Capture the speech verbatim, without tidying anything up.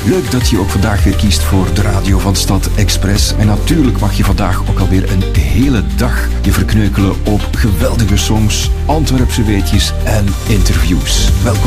Leuk dat je ook vandaag weer kiest voor de radio van Stad Express. En natuurlijk mag je vandaag ook alweer een hele dag je verkneukelen op geweldige songs, Antwerpse weetjes en interviews. Welkom